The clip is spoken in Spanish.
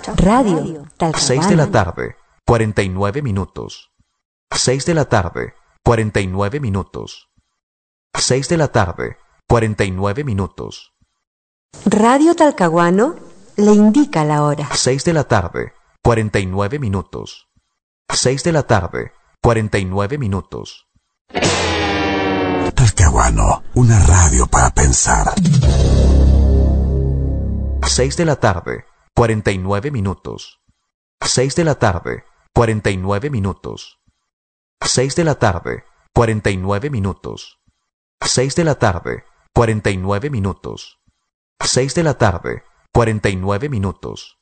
Radio 6 de la tarde, 49 minutos. 6 de la tarde, 49 minutos. 6 de la tarde, 49 minutos. Radio Talcahuano le indica la hora. 6 de la tarde, 49 minutos. 6 de la tarde, 49 minutos. Talcahuano, una radio para pensar. 6 de la tarde, 49 minutos. 6 de la tarde, 49 minutos. 6 de la tarde, 49 minutos. 6 de la tarde, 49 minutos. 6 de la tarde, 49 minutos.